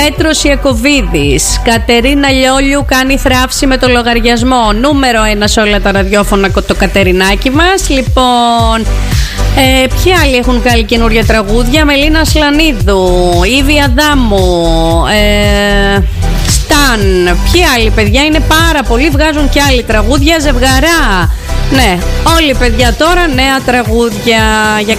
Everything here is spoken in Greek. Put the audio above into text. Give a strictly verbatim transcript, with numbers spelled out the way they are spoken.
Πέτρος Ιακωβίδης. Κατερίνα Λιόλιου κάνει θράψη με το λογαριασμό. Νούμερο ένα σε όλα τα ραδιόφωνα το Κατερινάκι μας. Λοιπόν, ε, ποιοι άλλοι έχουν βγάλει καινούργια τραγούδια? Μελίνα Σλανίδου, Ήβη Αδάμου, ε, Σταν. Ποιοι άλλοι, παιδιά? Είναι πάρα πολλοί, βγάζουν και άλλοι τραγούδια. Ζευγαρά. Ναι, όλοι παιδιά τώρα νέα τραγούδια. Για